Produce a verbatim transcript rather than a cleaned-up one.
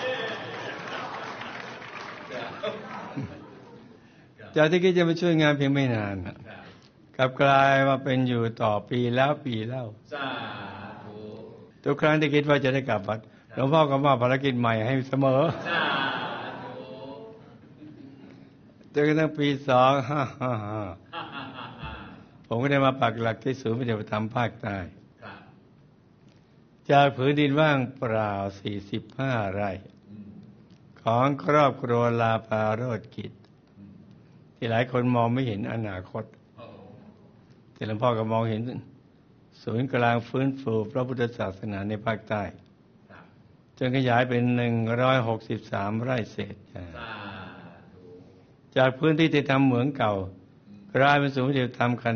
จากที่คิดจะมาช่วยงานเพียงไม่นานกลับกลายมาเป็นอยู่ต่อปีแล้วปีเล่าทุกครั้งที่คิดว่าจะได้กลับวัดหลวงพ่อก็มอบภารกิจใหม่ให้เสมอจนกระทั่งปีสองห้าห้าห้าผมก็ได้มาปักหลักที่ศูนย์ปฏิบัติธรรมภาคใต้จากผืนดินว่างเปล่าสี่สิบห้าไร่ของครอบครัวลาภาโรจน์กิจที่หลายคนมองไม่เห็นอนาคตแต่หลวงพ่อก็มองเห็นศูนย์กลางฟื้นฟูพระพุทธศาสนาในภาคใต้จนขยายเป็นหนึ่งร้อยหกสิบสามไร่เศษจากพื้นที่ที่ทำเหมืองเก่ากลายเป็นศูนย์ปฏิบัติธรรม